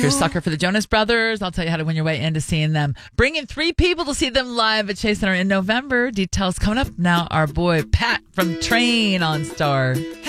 you're a sucker for the Jonas Brothers, I'll tell you how to win your way into seeing them. Bring in 3 people to see them live at Chase Center in November. Details coming up now. Our boy Pat from Train on Star.